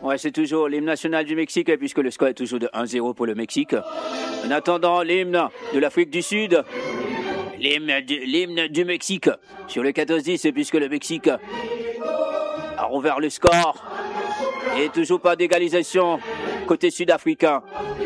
Ouais, c'est toujours l'hymne national du Mexique, puisque le score est toujours de 1-0 pour le Mexique. En attendant, l'hymne de l'Afrique du Sud. L'hymne du Mexique sur le 14-10, puisque le Mexique a rouvert le score. Et toujours pas d'égalisation côté sud-africain.